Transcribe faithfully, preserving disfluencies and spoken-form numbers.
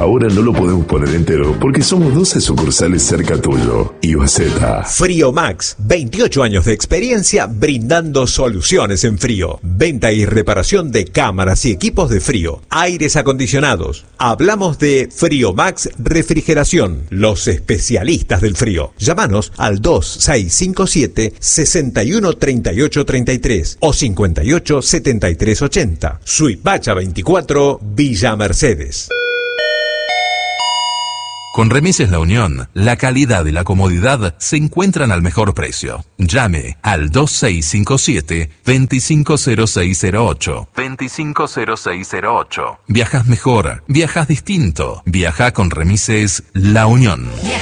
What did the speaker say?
Ahora no lo podemos poner entero porque somos doce sucursales cerca tuyo. Ibaceta. Frío Max, veintiocho años de experiencia brindando soluciones en frío. Venta y reparación de cámaras y equipos de frío. Aires acondicionados. Hablamos de Frío Max Refrigeración. Los especialistas del frío. Llámanos al dos seis cinco siete, seis uno tres ocho tres tres o cincuenta y ocho setenta y tres ochenta. Suipacha veinticuatro, Villa Mercedes. Con Remises La Unión, la calidad y la comodidad se encuentran al mejor precio. Llame al dos seis cinco siete, dos cinco cero seis cero ocho. dos cinco cero seis cero ocho. Viajas mejor, viajas distinto. Viaja con Remises La Unión.